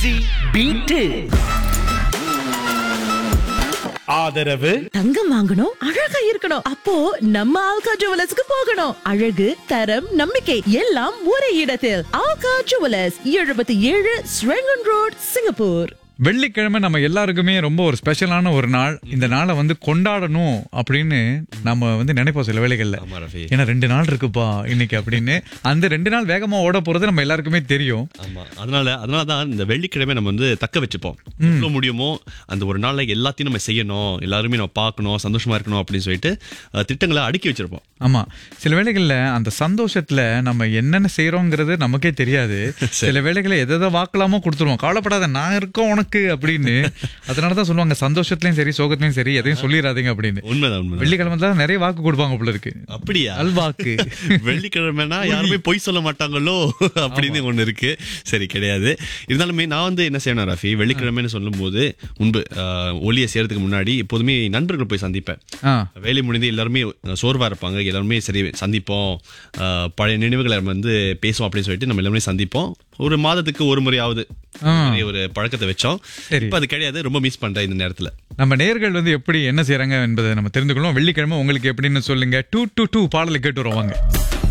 Easy beat. ஆதரவு தங்கம் வாங்கணும், அழகா இருக்கணும். அப்போ நம்ம ஆல்கா ஜுவல்லர்ஸ்க்கு போகணும். அழகு, தரம், நம்பிக்கை எல்லாம் ஒரே இடத்தில். Alga jewellers, 77 Serangoon road, Singapore. வெள்ளிக்கிழமை நம்ம எல்லாருக்குமே ரொம்ப ஒரு ஸ்பெஷலான ஒரு நாள். இந்த நாளை வந்து கொண்டாடணும் அப்படின்னு நம்ம வந்து நினைப்போம் சில வேளைகள்ல. ஏன்னா 2 நாள் இருக்குப்பா இன்னைக்கு அப்படின்னு. அந்த 2 நாள் வேகமா ஓட போறது நம்ம எல்லாருக்குமே தெரியும். ஆமா, அதனாலதான் இந்த வெள்ளிக்கிழமை நம்ம வந்து தக்க வச்சுப்போம். எவ்வளவு முடியுமோ அந்த ஒரு நாள்ல எல்லாத்தையும் நம்ம செய்யணும், எல்லாருமே நம்ம பார்க்கணும், சந்தோஷமா இருக்கணும் அப்படின்னு சொல்லிட்டு திட்டங்களை அடுக்கி வச்சிருப்போம். ஆமா, சில வேளைகள்ல அந்த சந்தோஷத்துல நம்ம என்னென்ன செய்யறோங்கிறது நமக்கே தெரியாது. சில வேளைகளை எதை வாக்கலாமோ கொடுத்துருவோம். கவலைப்படாத, நான் இருக்கோம் உனக்கு அப்படின்னு. அதனாலதான் சொல்லுவாங்க, சந்தோஷத்துலயும் சரி சோகத்திலயும் சரி எதையும் சொல்லிடாதீங்க அப்படின்னு. உண்மைதான். வெள்ளிக்கிழமை தான் நிறைய வாக்கு கொடுப்பாங்க போல இருக்கு. அப்படியா? அல்வாக்கு. வெள்ளிக்கிழமைனா யாருமே பொய் சொல்ல மாட்டாங்களோ அப்படின்னு ஒண்ணு இருக்கு. சரி, கிடையாது. இருந்தாலுமே நான் வந்து என்ன செய்யணும் ரஃபி, வெள்ளிக்கிழமைன்னு சொல்லும் போது முன்பு ஒளியை செய்யறதுக்கு முன்னாடி எப்போதுமே நண்பர்கள் போய் சந்திப்பேன். வேலை முடிந்து எல்லாருமே சோர்வா இருப்பாங்க, எல்லாருமே சரி சந்திப்போம், பழைய நினைவுகளை வந்து பேசுவோம் அப்படின்னு சொல்லிட்டு நம்ம எல்லாருமே சந்திப்போம். ஒரு மாதத்துக்கு ஒரு முறையாவது ஒரு பழக்கத்தை வச்சோம். இப்ப அது கிடையாது. ரொம்ப மிஸ் பண்றேன் இந்த நேரத்துல. நம்ம நேயர்கள் வந்து எப்படி என்ன செய்யறாங்க என்பதை நம்ம தெரிந்துக்கணும். வெள்ளிக்கிழமை உங்களுக்கு எப்படின்னு சொல்லுங்க. 222 பாடலை கேட்டு வருவாங்க.